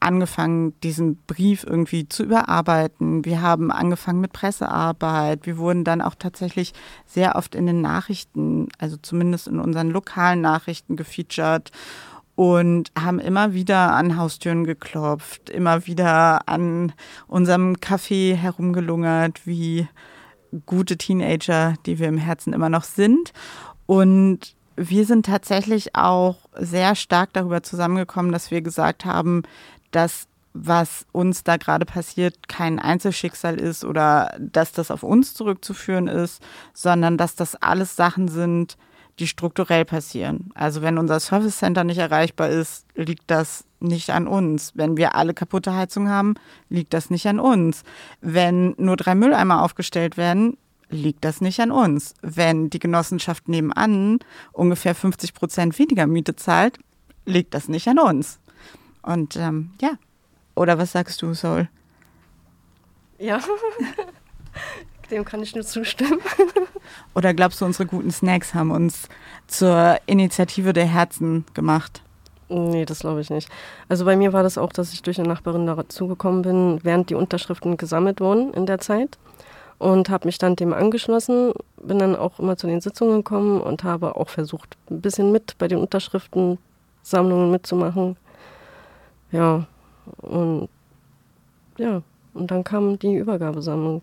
angefangen, diesen Brief irgendwie zu überarbeiten. Wir haben angefangen mit Pressearbeit. Wir wurden dann auch tatsächlich sehr oft in den Nachrichten, also zumindest in unseren lokalen Nachrichten gefeatured und haben immer wieder an Haustüren geklopft, immer wieder an unserem Café herumgelungert, wie gute Teenager, die wir im Herzen immer noch sind. Und wir sind tatsächlich auch sehr stark darüber zusammengekommen, dass wir gesagt haben, dass was uns da gerade passiert, kein Einzelschicksal ist oder dass das auf uns zurückzuführen ist, sondern dass das alles Sachen sind, die strukturell passieren. Also wenn unser Service Center nicht erreichbar ist, liegt das nicht an uns. Wenn wir alle kaputte Heizung haben, liegt das nicht an uns. Wenn nur 3 Mülleimer aufgestellt werden, liegt das nicht an uns. Wenn die Genossenschaft nebenan ungefähr 50% weniger Miete zahlt, liegt das nicht an uns. Und ja, oder was sagst du, Sol? Ja, dem kann ich nur zustimmen. Oder glaubst du, unsere guten Snacks haben uns zur Initiative der Herzen gemacht? Nee, das glaube ich nicht. Also bei mir war das auch, dass ich durch eine Nachbarin dazugekommen bin, während die Unterschriften gesammelt wurden in der Zeit. Und habe mich dann dem angeschlossen, bin dann auch immer zu den Sitzungen gekommen und habe auch versucht, ein bisschen mit bei den Unterschriftensammlungen mitzumachen. Ja, und dann kam die Übergabesammlung,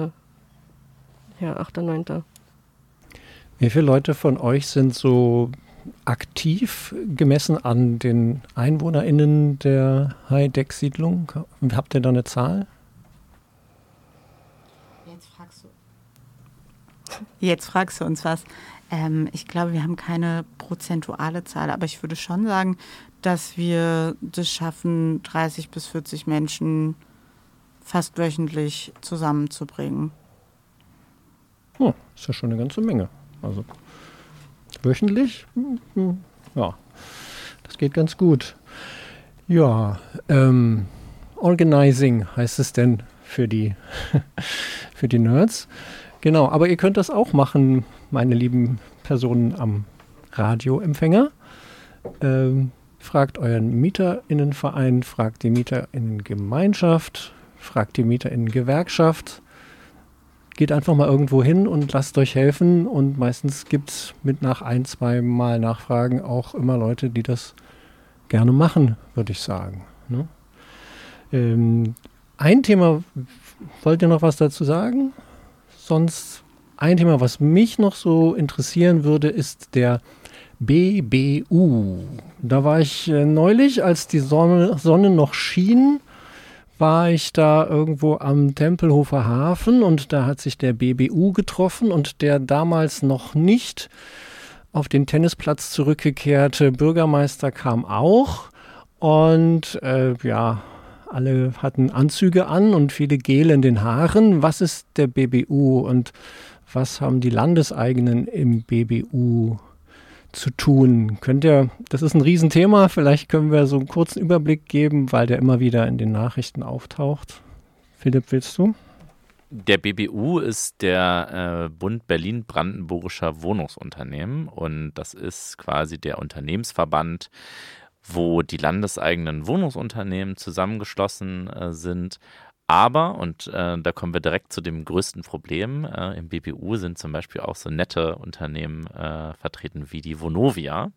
8.9. Wie viele Leute von euch sind so aktiv gemessen an den EinwohnerInnen der Heideck-Siedlung? Habt ihr da eine Zahl? Jetzt fragst du uns was. Ich glaube, wir haben keine prozentuale Zahl, aber ich würde schon sagen, dass wir das schaffen, 30 bis 40 Menschen fast wöchentlich zusammenzubringen. Oh, ist ja schon eine ganze Menge. Also wöchentlich, ja, das geht ganz gut. Ja, Organizing heißt es denn für die Nerds. Genau, aber ihr könnt das auch machen, meine lieben Personen am Radioempfänger. Fragt euren MieterInnenverein, fragt die MieterInnengemeinschaft, fragt die MieterInnengewerkschaft. Geht einfach mal irgendwo hin und lasst euch helfen. Und meistens gibt es mit nach 1-2 Mal Nachfragen auch immer Leute, die das gerne machen, würde ich sagen. Ne? Ein Thema, wollt ihr noch was dazu sagen? Sonst ein Thema, was mich noch so interessieren würde, ist der BBU. Da war ich neulich, als die Sonne noch schien, war ich da irgendwo am Tempelhofer Hafen und da hat sich der BBU getroffen und der damals noch nicht auf den Tennisplatz zurückgekehrte Bürgermeister kam auch und alle hatten Anzüge an und viele Gel in den Haaren. Was ist der BBU und was haben die Landeseigenen im BBU zu tun? Das ist ein Riesenthema, vielleicht können wir so einen kurzen Überblick geben, weil der immer wieder in den Nachrichten auftaucht. Philipp, willst du? Der BBU ist der Bund Berlin-Brandenburgischer Wohnungsunternehmen und das ist quasi der Unternehmensverband, wo die landeseigenen Wohnungsunternehmen zusammengeschlossen sind. Aber, und da kommen wir direkt zu dem größten Problem, im BBU sind zum Beispiel auch so nette Unternehmen vertreten wie die Vonovia.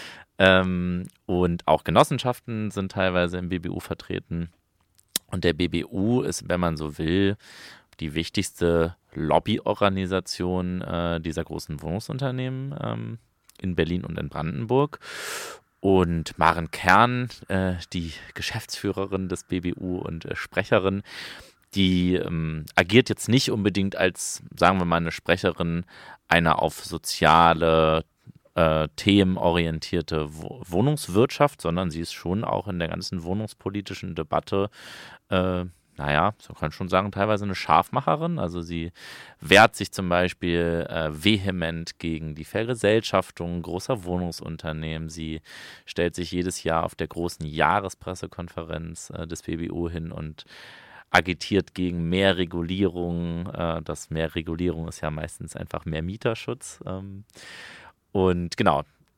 Und auch Genossenschaften sind teilweise im BBU vertreten. Und der BBU ist, wenn man so will, die wichtigste Lobbyorganisation dieser großen Wohnungsunternehmen in Berlin und in Brandenburg. Und Maren Kern, die Geschäftsführerin des BBU und Sprecherin, die agiert jetzt nicht unbedingt als, sagen wir mal, eine Sprecherin einer auf soziale Themen orientierte Wohnungswirtschaft, sondern sie ist schon auch in der ganzen wohnungspolitischen Debatte so kann man schon sagen, teilweise eine Scharfmacherin. Also sie wehrt sich zum Beispiel vehement gegen die Vergesellschaftung großer Wohnungsunternehmen. Sie stellt sich jedes Jahr auf der großen Jahrespressekonferenz des BBU hin und agitiert gegen mehr Regulierung. Das mehr Regulierung ist ja meistens einfach mehr Mieterschutz. Und genau,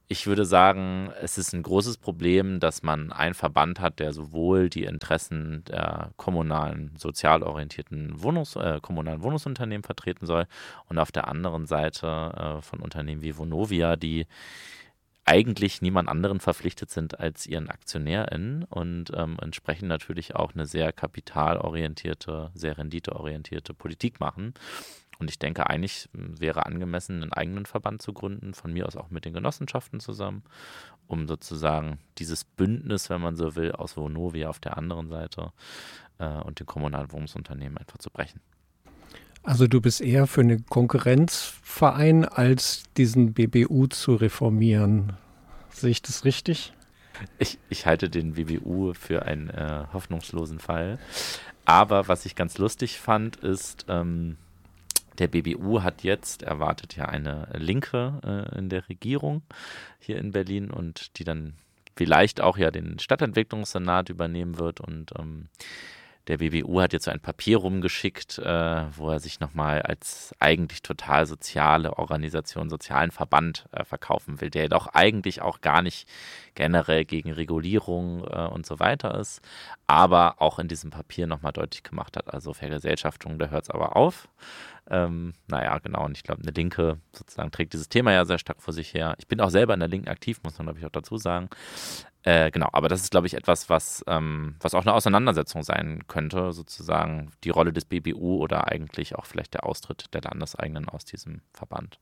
Ich würde sagen, es ist ein großes Problem, dass man einen Verband hat, der sowohl die Interessen der kommunalen, sozial orientierten kommunalen Wohnungsunternehmen vertreten soll und auf der anderen Seite von Unternehmen wie Vonovia, die eigentlich niemand anderen verpflichtet sind als ihren AktionärInnen und entsprechend natürlich auch eine sehr kapitalorientierte, sehr renditeorientierte Politik machen. Und ich denke, eigentlich wäre angemessen, einen eigenen Verband zu gründen, von mir aus auch mit den Genossenschaften zusammen, um sozusagen dieses Bündnis, wenn man so will, aus Vonovia auf der anderen Seite und den kommunalen Wohnungsunternehmen einfach zu brechen. Also du bist eher für einen Konkurrenzverein, als diesen BBU zu reformieren. Sehe ich das richtig? Ich halte den BBU für einen hoffnungslosen Fall. Aber was ich ganz lustig fand, ist, der BBU hat jetzt, erwartet ja eine Linke in der Regierung hier in Berlin und die dann vielleicht auch ja den Stadtentwicklungssenat übernehmen wird. Und der BBU hat jetzt so ein Papier rumgeschickt, wo er sich nochmal als eigentlich total soziale Organisation, sozialen Verband verkaufen will, der doch eigentlich auch gar nicht generell gegen Regulierung und so weiter ist, aber auch in diesem Papier nochmal deutlich gemacht hat, also Vergesellschaftung, da hört es aber auf. Naja, genau, und ich glaube, eine Linke sozusagen trägt dieses Thema ja sehr stark vor sich her. Ich bin auch selber in der Linken aktiv, muss man, glaube ich, auch dazu sagen. Genau, aber das ist, glaube ich, etwas, was auch eine Auseinandersetzung sein könnte, sozusagen die Rolle des BBU oder eigentlich auch vielleicht der Austritt der Landeseigenen aus diesem Verband.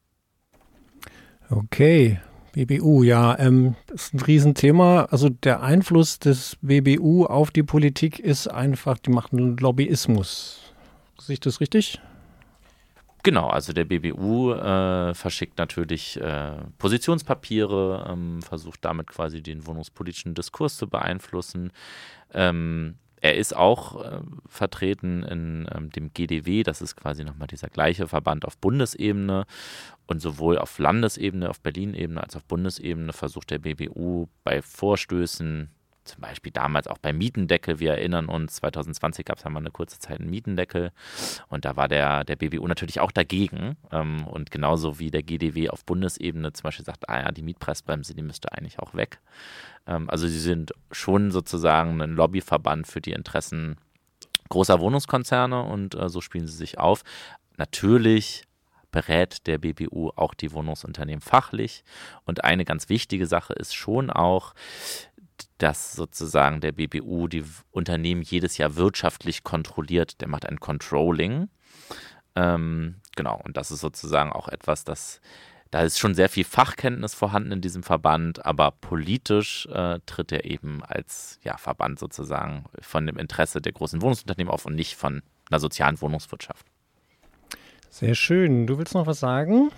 Okay, BBU, ja, das ist ein Riesenthema. Also der Einfluss des BBU auf die Politik ist einfach, die machen Lobbyismus. Sehe ich das richtig? Genau, also der BBU verschickt natürlich Positionspapiere, versucht damit quasi den wohnungspolitischen Diskurs zu beeinflussen. Er ist auch vertreten in dem GDW, das ist quasi nochmal dieser gleiche Verband auf Bundesebene. Und sowohl auf Landesebene, auf Berlin-Ebene als auch auf Bundesebene versucht der BBU bei Vorstößen, zum Beispiel damals auch beim Mietendeckel, wir erinnern uns, 2020 gab es ja mal eine kurze Zeit einen Mietendeckel und da war der BBU natürlich auch dagegen und genauso wie der GDW auf Bundesebene zum Beispiel sagt, die Mietpreisbremse, die müsste eigentlich auch weg. Also sie sind schon sozusagen ein Lobbyverband für die Interessen großer Wohnungskonzerne und so spielen sie sich auf. Natürlich berät der BBU auch die Wohnungsunternehmen fachlich und eine ganz wichtige Sache ist schon auch, dass sozusagen der BBU die Unternehmen jedes Jahr wirtschaftlich kontrolliert. Der macht ein Controlling. Genau, und das ist sozusagen auch etwas, da ist schon sehr viel Fachkenntnis vorhanden in diesem Verband, aber politisch tritt er eben als Verband sozusagen von dem Interesse der großen Wohnungsunternehmen auf und nicht von einer sozialen Wohnungswirtschaft. Sehr schön. Du willst noch was sagen?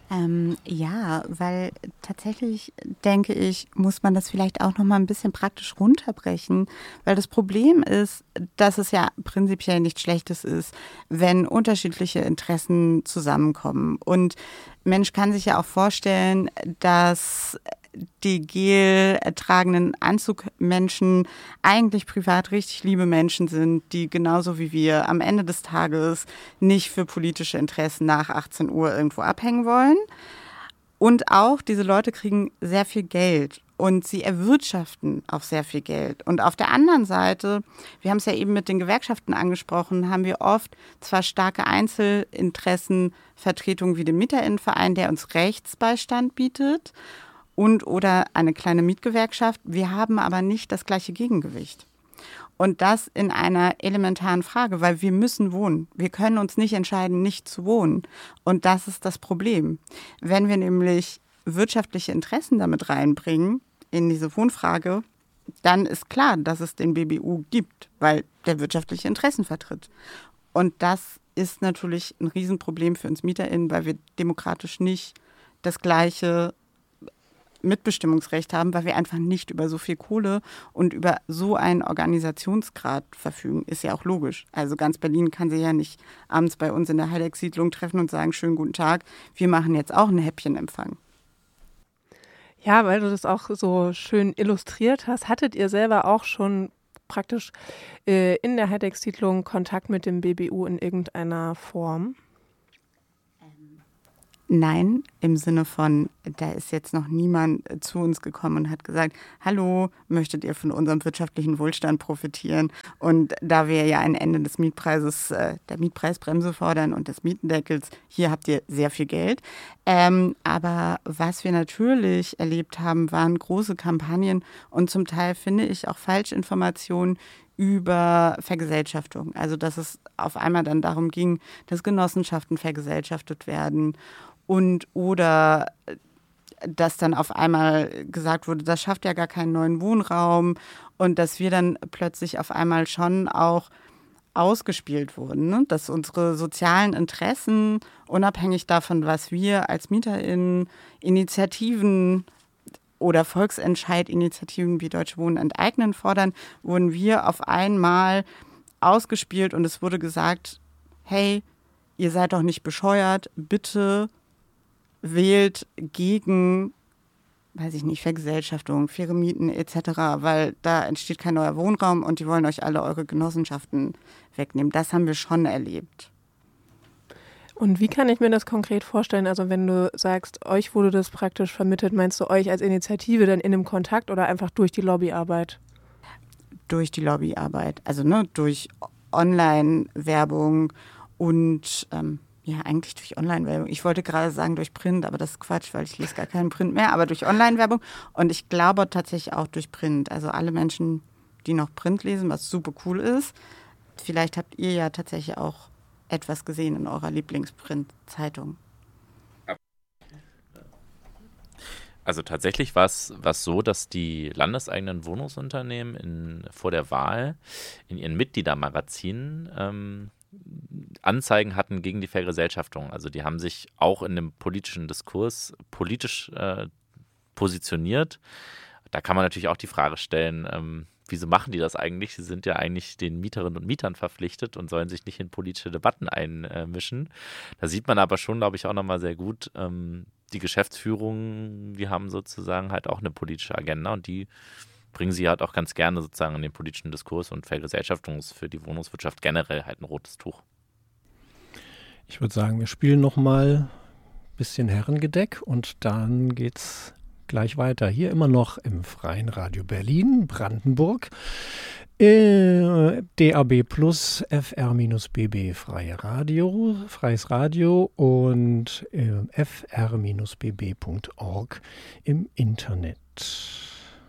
Ja, weil tatsächlich, denke ich, muss man das vielleicht auch noch mal ein bisschen praktisch runterbrechen, weil das Problem ist, dass es ja prinzipiell nichts Schlechtes ist, wenn unterschiedliche Interessen zusammenkommen. Und Mensch kann sich ja auch vorstellen, dass die gel-tragenden Anzugmenschen eigentlich privat richtig liebe Menschen sind, die genauso wie wir am Ende des Tages nicht für politische Interessen nach 18 Uhr irgendwo abhängen wollen. Und auch diese Leute kriegen sehr viel Geld und sie erwirtschaften auch sehr viel Geld. Und auf der anderen Seite, wir haben es ja eben mit den Gewerkschaften angesprochen, haben wir oft zwar starke Einzelinteressenvertretungen wie den Mieterinnenverein, der uns Rechtsbeistand bietet, und oder eine kleine Mietgewerkschaft. Wir haben aber nicht das gleiche Gegengewicht. Und das in einer elementaren Frage, weil wir müssen wohnen. Wir können uns nicht entscheiden, nicht zu wohnen. Und das ist das Problem. Wenn wir nämlich wirtschaftliche Interessen damit reinbringen in diese Wohnfrage, dann ist klar, dass es den BBU gibt, weil der wirtschaftliche Interessen vertritt. Und das ist natürlich ein Riesenproblem für uns MieterInnen, weil wir demokratisch nicht das gleiche Mitbestimmungsrecht haben, weil wir einfach nicht über so viel Kohle und über so einen Organisationsgrad verfügen. Ist ja auch logisch. Also ganz Berlin kann sich ja nicht abends bei uns in der Heideck-Siedlung treffen und sagen, schönen guten Tag, wir machen jetzt auch einen Häppchenempfang. Ja, weil du das auch so schön illustriert hast, hattet ihr selber auch schon praktisch in der Heideck-Siedlung Kontakt mit dem BBU in irgendeiner Form? Nein, im Sinne von da ist jetzt noch niemand zu uns gekommen und hat gesagt, hallo, möchtet ihr von unserem wirtschaftlichen Wohlstand profitieren? Und da wir ja ein Ende des Mietpreises, der Mietpreisbremse fordern und des Mietendeckels, hier habt ihr sehr viel Geld. Aber was wir natürlich erlebt haben, waren große Kampagnen und zum Teil, finde ich, auch Falschinformationen über Vergesellschaftung. Also dass es auf einmal dann darum ging, dass Genossenschaften vergesellschaftet werden und oder dass dann auf einmal gesagt wurde, das schafft ja gar keinen neuen Wohnraum und dass wir dann plötzlich auf einmal schon auch ausgespielt wurden, ne? Dass unsere sozialen Interessen, unabhängig davon, was wir als MieterInnen, Initiativen oder Volksentscheidinitiativen wie Deutsche Wohnen enteignen fordern, wurden wir auf einmal ausgespielt und es wurde gesagt, hey, ihr seid doch nicht bescheuert, bitte wählt gegen, weiß ich nicht, Vergesellschaftung, faire Mieten etc., weil da entsteht kein neuer Wohnraum und die wollen euch alle eure Genossenschaften wegnehmen. Das haben wir schon erlebt. Und wie kann ich mir das konkret vorstellen? Also wenn du sagst, euch wurde das praktisch vermittelt, meinst du euch als Initiative dann in einem Kontakt oder einfach durch die Lobbyarbeit? Durch die Lobbyarbeit, also durch Online-Werbung und ja, eigentlich durch Online-Werbung. Ich wollte gerade sagen durch Print, aber das ist Quatsch, weil ich lese gar keinen Print mehr, aber durch Online-Werbung und ich glaube tatsächlich auch durch Print. Also alle Menschen, die noch Print lesen, was super cool ist. Vielleicht habt ihr ja tatsächlich auch etwas gesehen in eurer Lieblingsprint-Zeitung. Also tatsächlich war es so, dass die landeseigenen Wohnungsunternehmen vor der Wahl in ihren Mitgliedermagazinen Anzeigen hatten gegen die Vergesellschaftung. Also die haben sich auch in dem politischen Diskurs politisch positioniert. Da kann man natürlich auch die Frage stellen, wieso machen die das eigentlich? Sie sind ja eigentlich den Mieterinnen und Mietern verpflichtet und sollen sich nicht in politische Debatten einmischen. Da sieht man aber schon, glaube ich, auch nochmal sehr gut, die Geschäftsführung, die haben sozusagen halt auch eine politische Agenda und die bringen sie halt auch ganz gerne sozusagen in den politischen Diskurs und Vergesellschaftung ist für die Wohnungswirtschaft generell halt ein rotes Tuch. Ich würde sagen, wir spielen nochmal ein bisschen Herrengedeck und dann geht's gleich weiter. Hier immer noch im Freien Radio Berlin, Brandenburg. DAB Plus, FR-BB freies Radio und fr-bb.org im Internet.